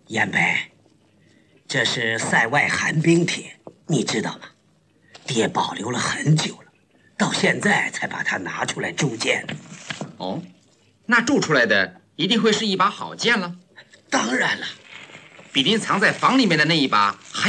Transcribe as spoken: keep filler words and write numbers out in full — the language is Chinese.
燕北，这是塞外寒冰帖，你知道吗？爹保留了很久了，到现在才把它拿出来铸剑。 哦，那铸出来的一定会是一把好剑了。 当然了， 比您藏在房里面的那一把还